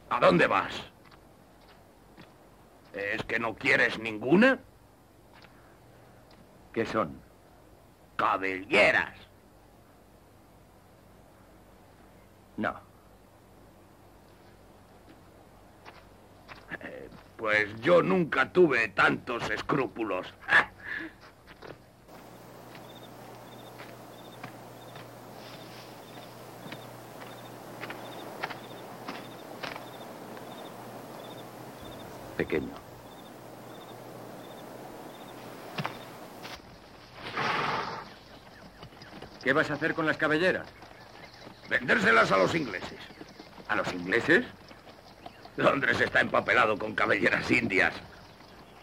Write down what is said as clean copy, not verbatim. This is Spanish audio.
¿A dónde vas? ¿Es que no quieres ninguna? ¿Qué son? Cabelleras. No. Pues yo nunca tuve tantos escrúpulos. Pequeño. ¿Qué vas a hacer con las cabelleras? Vendérselas a los ingleses. ¿A los ingleses? Londres está empapelado con cabelleras indias.